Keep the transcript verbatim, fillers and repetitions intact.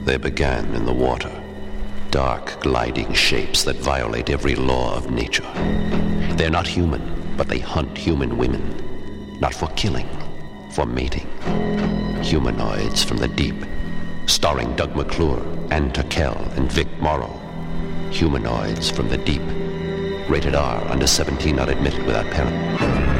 They began in the water. Dark, gliding shapes that violate every law of nature. They're not human, but they hunt human women. Not for killing, for mating. Humanoids from the deep. Starring Doug McClure, Ann Turkel, and Vic Morrow. Humanoids from the deep. Rated R, under seventeen, not admitted without parent.